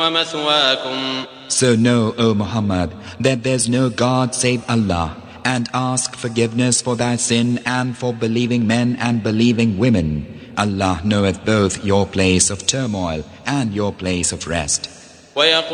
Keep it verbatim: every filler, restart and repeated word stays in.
ومثواكم. So know, O Muhammad, that there's no God save Allah, and ask forgiveness for thy sin and for believing men and believing women. Allah knoweth both your place of turmoil and your place of rest.